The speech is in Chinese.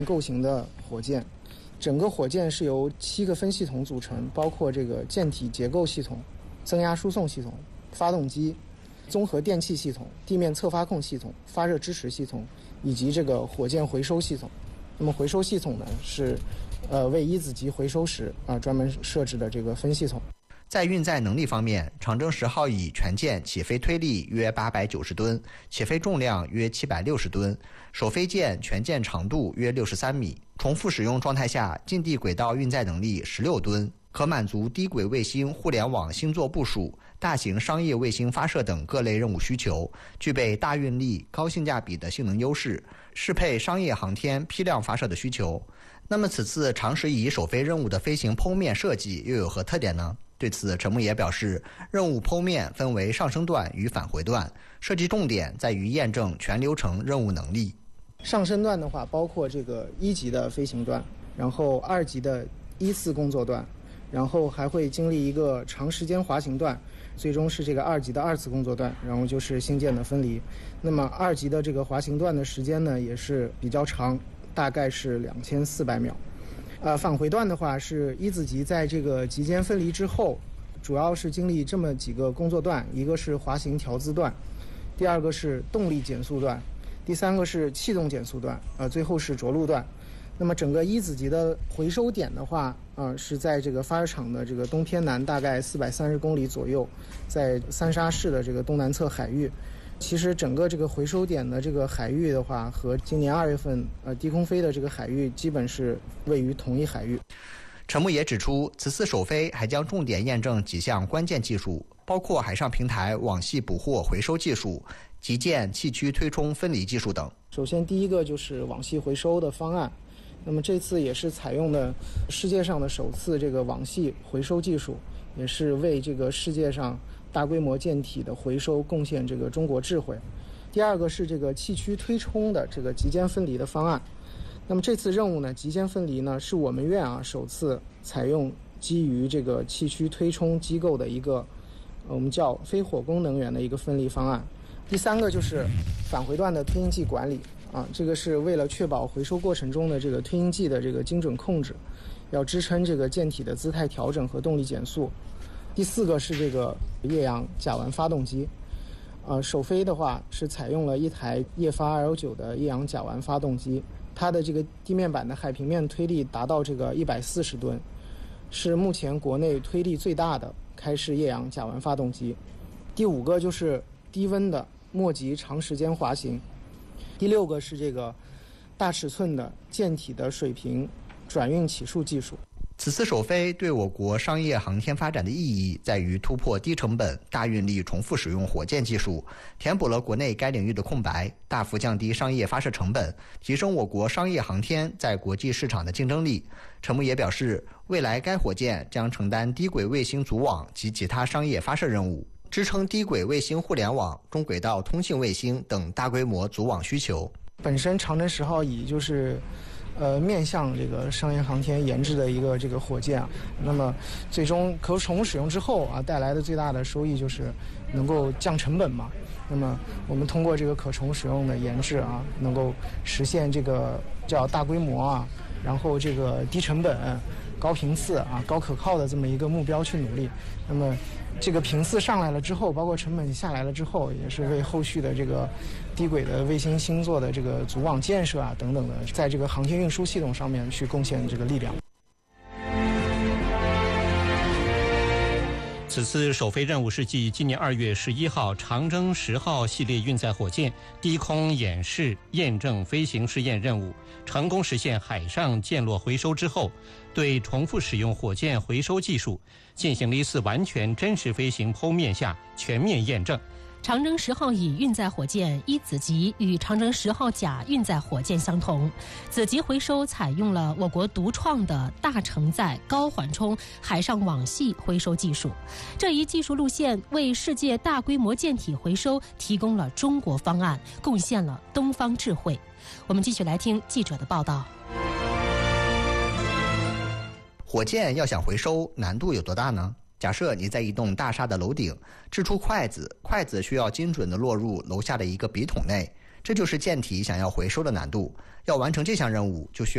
构型的火箭。整个火箭是由7个分系统组成，包括这个舰体结构系统、增压输送系统、发动机、综合电气系统、地面侧发控系统、发热支持系统以及这个火箭回收系统。那么回收系统呢是为一子级回收时专门设置的这个分系统。 在运载能力方面，长征10号乙全舰起飞推力约890吨，起飞重量约760吨，首飞舰全舰长度约63米，重复使用状态下近地轨道运载能力16吨，可满足低轨卫星互联网星座部署、大型商业卫星发射等各类任务需求，具备大运力、高性价比的性能优势，适配商业航天批量发射的需求。那么此次长10乙首飞任务的飞行剖面设计又有何特点呢？对此，陈牧野表示，任务剖面分为上升段与返回段，设计重点在于验证全流程任务能力。 上升段的话，包括这个1级的飞行段，然后2级的依次工作段，然后还会经历一个长时间滑行段，最终是这个2级的2次工作段，然后就是星舰的分离。那么2级的这个滑行段的时间呢，也是比较长，大概是2400秒。返回段的话是一子级在这个级间分离之后，主要是经历这么几个工作段，一个是滑行调姿段，第2个是动力减速段，第3个是气动减速段，最后是着陆段。那么整个一子级的回收点的话，是在这个发射场的这个东偏南大概430公里左右，在三沙市的这个东南侧海域。其实整个这个回收点的这个海域的话，和今年2月份低空飞的这个海域基本是位于同一海域。 陈牧也指出，此次首飞还将重点验证几项关键技术，包括海上平台网系捕获回收技术、极舰气驱推冲分离技术等。 首先第一个就是网系回收的方案，那么这次也是采用的世界上的首次这个网系回收技术，也是为这个世界上大规模舰体的回收贡献这个中国智慧。第2个是这个气驱推冲的这个极间分离的方案。那么这次任务呢，极间分离呢是我们院首次采用基于这个气驱推冲机构的一个我们叫非火攻能源的一个分离方案。第3个就是返回段的推进剂管理这个是为了确保回收过程中的这个推进剂的这个精准控制，要支撑这个舰体的姿态调整和动力减速。第4个是这个液氧甲烷发动机，首飞的话是采用了一台液发 219的液氧甲烷发动机，它的这个地面板的海平面推力达到这个140吨，是目前国内推力最大的开式液氧甲烷发动机。第5个就是低温的末级长时间滑行。第6个是这个大尺寸的舰体的水平转运起数技术。 此次首飞对我国商业航天发展的意义在于突破低成本、大运力重复使用火箭技术，填补了国内该领域的空白，大幅降低商业发射成本，提升我国商业航天在国际市场的竞争力。陈牧也表示，未来该火箭将承担低轨卫星组网及其他商业发射任务，支撑低轨卫星互联网、中轨道通信卫星等大规模组网需求。 本身长征10号乙就是面向这个商业航天研制的一个这个火箭那么最终可重复使用之后带来的最大的收益就是能够降成本嘛。那么我们通过这个可重复使用的研制能够实现这个叫大规模然后这个低成本、高频次高可靠的这么一个目标去努力。那么这个频次上来了之后，包括成本下来了之后，也是为后续的这个低轨的卫星星座的这个组网建设等等的，在这个航天运输系统上面去贡献这个力量。 此次首飞任务是继今年2月11号长征10号系列运载火箭低空演示验证飞行试验任务成功实现海上降落回收之后，对重复使用火箭回收技术进行了一次完全真实飞行剖面下全面验证。 长征10号乙运载火箭一子级与长征10号甲运载火箭相同，子级回收采用了我国独创的大承载高缓冲海上网系回收技术。这一技术路线为世界大规模舰体回收提供了中国方案，贡献了东方智慧。我们继续来听记者的报道。 火箭要想回收，难度有多大呢？假设你在一栋大厦的楼顶掷出筷子，筷子需要精准地落入楼下的一个笔筒内，这就是舰体想要回收的难度。要完成这项任务，就需要